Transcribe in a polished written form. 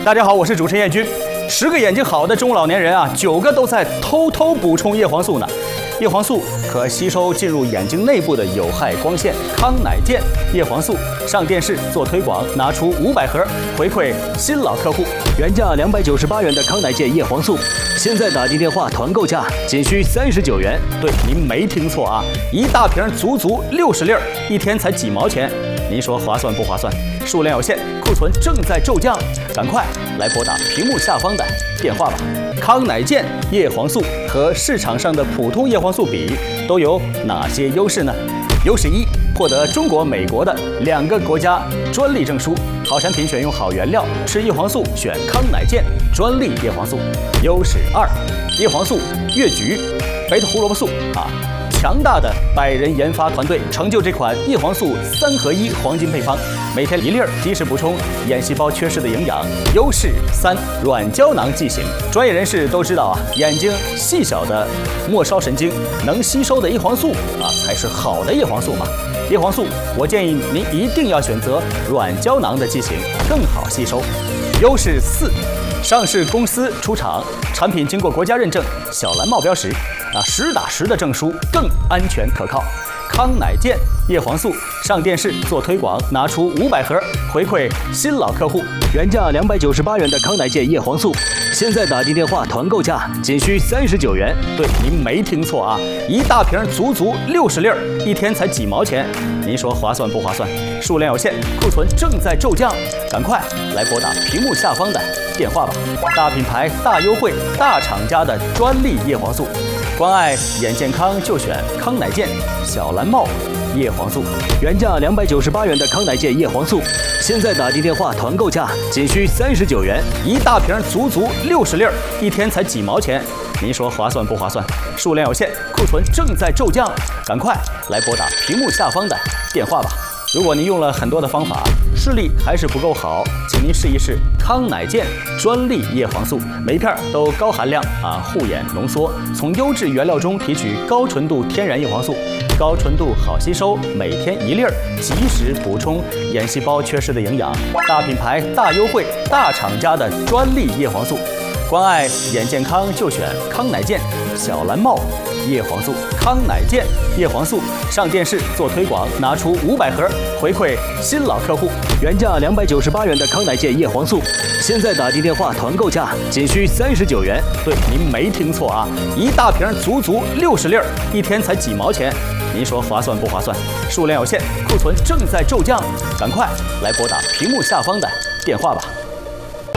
大家好，我是主持人叶军。10个眼睛好的中老年人啊，9个都在偷偷补充叶黄素呢。叶黄素可吸收进入眼睛内部的有害光线，康乃健叶黄素上电视做推广，拿出500盒回馈新老客户。 原价298元的康乃健叶黄素，现在打进电话团购价仅需39元。 对，您没听错啊，一大瓶足足60粒，一天才几毛钱，您说划算不划算？数量有限，库存正在骤降，赶快来拨打屏幕下方的电话吧。康乃健叶黄素和市场上的普通叶黄素比都有哪些优势呢？优势1，获得中国、美国的2个国家专利证书，好产品选用好原料，吃叶黄素选康乃健专利叶黄素。优势2，叶黄素、越橘、贝塔胡萝卜素强大的100人研发团队成就这款叶黄素3合1黄金配方，每天1粒，及时补充眼细胞缺失的营养。优势3，软胶囊剂型。专业人士都知道啊，眼睛细小的末梢神经能吸收的叶黄素才是好的叶黄素嘛。叶黄素，我建议您一定要选择软胶囊的剂型，更好吸收。优势4，上市公司出厂，产品经过国家认证，小蓝帽标识，10打10的证书，更安全可靠。康乃健叶黄素上电视做推广，拿出500盒回馈新老客户。 原价298元的康乃健叶黄素，现在打进电话团购价仅需39元。 对，您没听错啊，一大瓶足足60粒，一天才几毛钱，您说划算不划算？数量有限，库存正在骤降，赶快来拨打屏幕下方的电话吧。大品牌、大优惠、大厂家的专利叶黄素，关爱眼健康就选康乃健小蓝帽叶黄素。 原价298元的康乃健叶黄素，现在打进电话团购价仅需39元。 一大瓶足足60粒，一天才几毛钱，您说划算不划算？数量有限，库存正在骤降，赶快来拨打屏幕下方的电话吧。如果您用了很多的方法，视力还是不够好，请您试一试康乃健专利叶黄素，每片都高含量护眼浓缩，从优质原料中提取高纯度天然叶黄素，高纯度好吸收，每天1粒，及时补充眼细胞缺失的营养。大品牌、大优惠、大厂家的专利叶黄素，关爱眼健康就选康乃健小蓝帽叶黄素。康乃健叶黄素上电视做推广，拿出500盒回馈新老客户。 原价298元的康乃健叶黄素，现在打进电话团购价仅需39元。 对，您没听错啊，一大瓶足足60粒，一天才几毛钱，您说划算不划算？数量有限，库存正在骤降，赶快来拨打屏幕下方的电话吧。